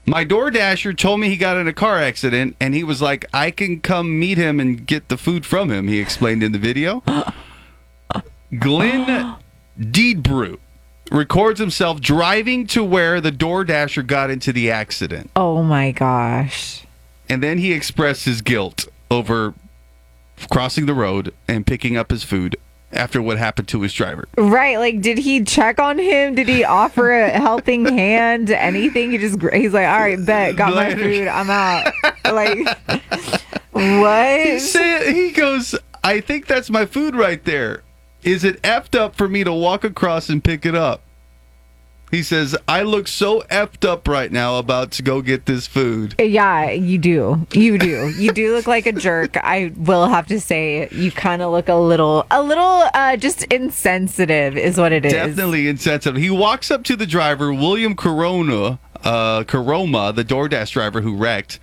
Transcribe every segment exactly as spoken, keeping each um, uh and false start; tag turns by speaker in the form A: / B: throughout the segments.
A: My DoorDasher told me he got in a car accident, and he was like, I can come meet him and get the food from him, he explained in the video. Glenn Deedbrew records himself driving to where the DoorDasher got into the accident.
B: Oh, my gosh.
A: And then he expressed his guilt over crossing the road and picking up his food after what happened to his driver.
B: Right. Like, did he check on him? Did he offer a helping hand? Anything? He just, he's like, all right, bet, got my food. I'm out. Like, what?
A: He said, he goes, I think that's my food right there. Is it effed up for me to walk across and pick it up? He says, I look so effed up right now about to go get this food.
B: Yeah, you do. You do. You do look like a jerk. I will have to say, you kind of look a little, a little uh, just insensitive is what it is.
A: Definitely insensitive. He walks up to the driver, William Corona, uh, Caroma, the DoorDash driver who wrecked,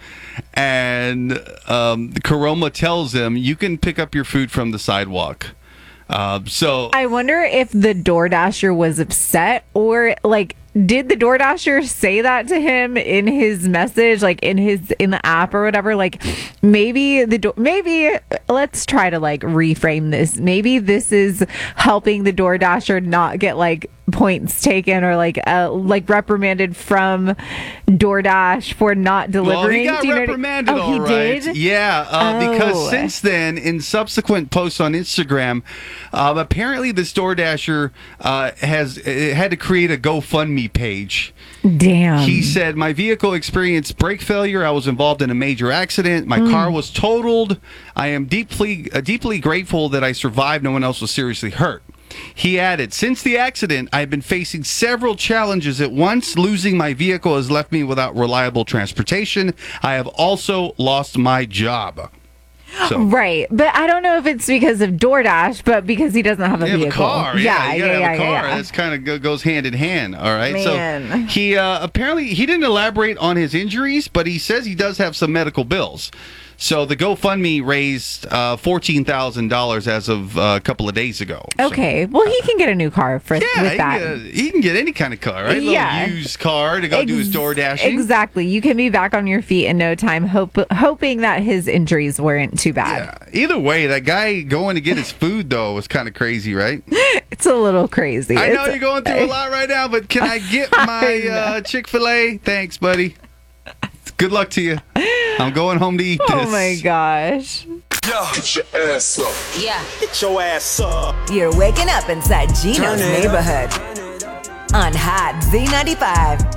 A: and um, Caroma tells him, you can pick up your food from the sidewalk. Uh, so
B: I wonder if the DoorDasher was upset, or like, did the DoorDasher say that to him in his message, like in his in the app or whatever? Like, maybe the do- maybe let's try to like reframe this. Maybe this is helping the DoorDasher not get like points taken or like uh, like reprimanded from DoorDash for not delivering.
A: Well, he got
B: Do you know
A: reprimanded,
B: what I- oh,
A: all
B: he
A: right.
B: did?
A: Yeah, uh,
B: Oh.
A: because since then, in subsequent posts on Instagram, uh, apparently this DoorDasher uh, has uh, had to create a GoFundMe page.
B: Damn.
A: He said, my vehicle experienced brake failure. I was involved in a major accident. My mm. car was totaled. I am deeply, uh, deeply grateful that I survived. No one else was seriously hurt. He added, since the accident, I've been facing several challenges at once. Losing my vehicle has left me without reliable transportation. I have also lost my job. So,
B: right, but I don't know if it's because of DoorDash, but because he doesn't have a
A: you
B: vehicle.
A: have a car. Yeah,
B: yeah,
A: you gotta
B: yeah,
A: have a car.
B: yeah, yeah.
A: That's kind of go, goes hand in hand. All right.
B: Man.
A: So he uh, apparently he didn't elaborate on his injuries, but he says he does have some medical bills. So the GoFundMe raised uh, fourteen thousand dollars as of uh, a couple of days ago.
B: Okay. So, well, he can get a new car for
A: yeah,
B: with
A: he
B: that.
A: Can get, he can get any kind of car, right?
B: Yeah.
A: A little used car to go
B: Ex-
A: do his door dashing.
B: Exactly. You can be back on your feet in no time, hope, hoping that his injuries weren't too bad.
A: Yeah. Either way, that guy going to get his food, though, was kind of crazy, right?
B: It's a little crazy.
A: I know
B: it's,
A: you're going through a lot right now, but can I get my uh, Chick-fil-A? Thanks, buddy. Good luck to you. I'm going home to eat this.
B: Oh, my gosh.
C: Yo, get your ass up.
D: Yeah.
C: Get your ass up.
D: You're waking up inside Gino's
C: Turn it
D: neighborhood. On Hot Z ninety-five.